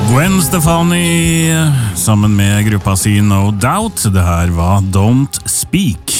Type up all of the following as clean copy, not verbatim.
Gwen Stefani sammen med gruppa si No Doubt. Det her var Don't Speak.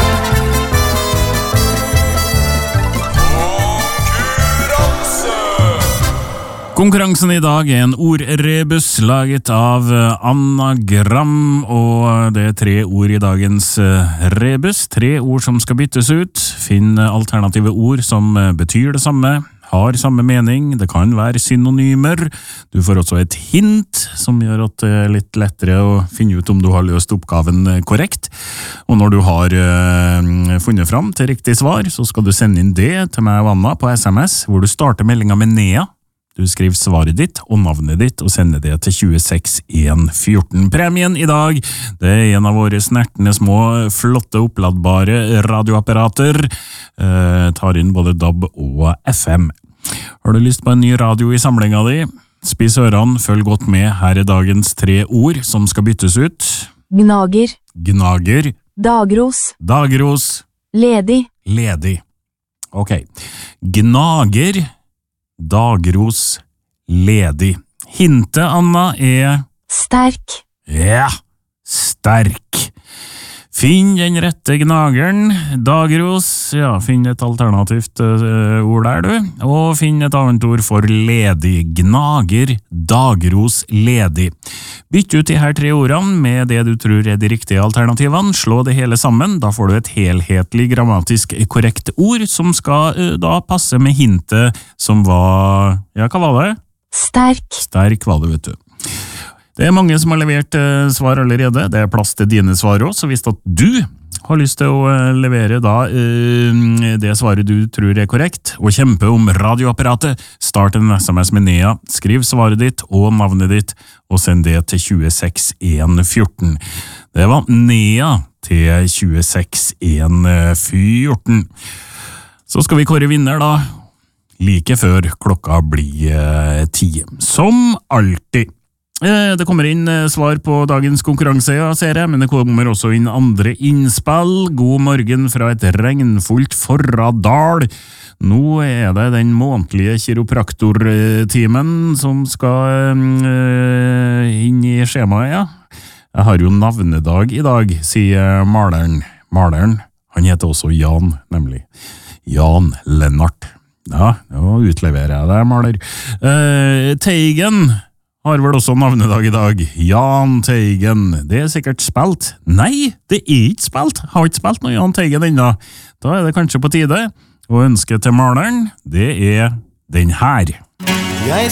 Konkurransen i dag er en ordrebus laget av anagram, og det er 3 ord i dagens rebus. 3 ord som skal byttes ut. Finn alternative ord som betyr det samme, har samme mening, det kan være synonymer. Du får også et hint som gjør at det er litt lettere å finne ut om du har løst oppgaven korrekt. Og når du har funnet fram til riktig svar, så skal du sende inn det til meg og Anna på SMS, hvor du starter meldingen med Nea. Du skriver svaret ditt og navnet ditt og sender det til 26114. Premien i dag, det er en av våre snertne små, flotte oppladbare radioapparater. Tar inn både DAB og FM. Har du lyst på en ny radio i samlinga di? Spiss ørene, følg godt med. Her er dagens 3 ord som skal byttes ut. Gnager. Gnager. Dagros. Dagros. Ledig. Ledig. Ok. Gnager. Dagros, ledig. Hintet, Anna, er... Sterk. Ja, sterk. Finn den rette gnageren. Dagros, ja, finn et alternativt ord der, du. Og finn et annet ord for ledig. Gnager, dagros, ledig. Bytt ut de her 3 ordene med det du tror er de riktige alternativene. Slå det hele sammen, da får du et helhetlig grammatisk korrekt ord som skal da passe med hintet som var... Ja, hva var det? Sterk. Sterk var det, vet du. Det er mange som har levert svar allerede. Det er plass til dine svar også, så hvis at du har lyst til å levere da det svaret du tror er korrekt, og kjempe om radioapparatet, start en SMS med Nea, skriv svaret ditt og navnet ditt, og send det til 26114. Det var Nea til 26114. Så skal vi kåre vinner da, like før klokka blir 10. Som alltid. Det kommer inn svar på dagens konkurranse, ser jeg, men det kommer også inn andre innspill. God morgen fra et regnfullt Forradal. Nå er det den månedlige kiropraktortimen som skal inn i skjemaet, ja. Jeg har jo navnedag i dag, sier maleren. Maleren, han heter også Jan, nemlig. Jan Lennart. Ja, nå utleverer jeg deg, maler. Teigen har vel også navnedag i dag. Jan Teigen. Det er sikkert spilt. Nei, det er ikke spilt. Har ikke spilt noe Jan Teigen ennå. Da er det kanskje på tide. Og ønsket til maleren, det er den her. Jeg